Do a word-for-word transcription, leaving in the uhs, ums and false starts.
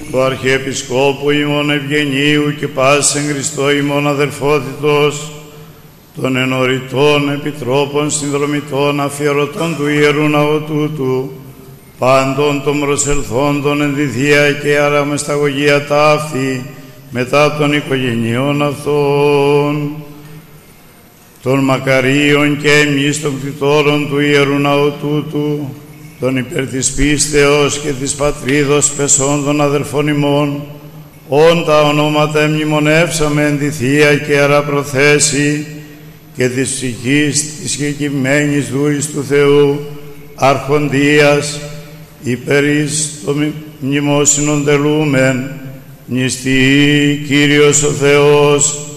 του Αρχιεπισκόπου ημών Ευγενίου και πάσης εν Χριστώ ημών αδερφότητος, των ενωριτών επιτρόπων συνδρομητών αφιερωτών του Ιερού Ναού τούτου, πάντων των προσελθόντων εν τη Θεία και άρα μεσταγωγία ταύτη μετά των οικογενειών αυτών, των μακαρίων και εμείς των κτητόρων του Ιερού Ναού τούτου, των υπέρ της πίστεως και της πατρίδος πεσών των αδερφών ημών, όν τα ονόματα εμνημονεύσαμε εν τη Θεία και άρα προθέσει και της ψυχής της κεκειμένης δούλης του Θεού, αρχοντίας, υπέρ εις το μνημόσυνον τελούμεν, νηστεί Κύριος ο Θεός,